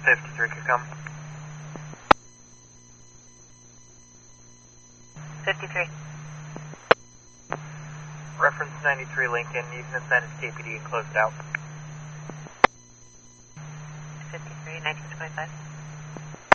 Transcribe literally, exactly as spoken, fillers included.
fifty-three could come. fifty-three. Reference ninety-three Lincoln, you can assign as K P D and close it out. fifty-three, nineteen twenty-five.